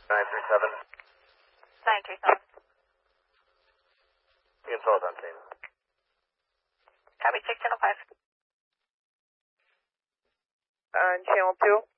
937. 937. You can tell us on scene. Copy 605. On channel 2.